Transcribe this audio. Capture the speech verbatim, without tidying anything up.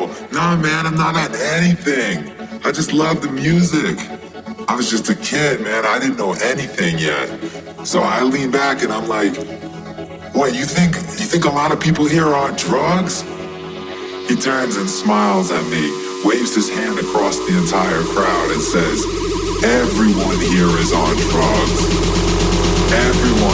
nah, man, I'm not on anything. I just love the music. I was just a kid, man. I didn't know anything yet. So I lean back and I'm like, what, you think, you think a lot of people here are on drugs? He turns and smiles at me, waves his hand across the entire crowd and says, everyone here is on drugs. Everyone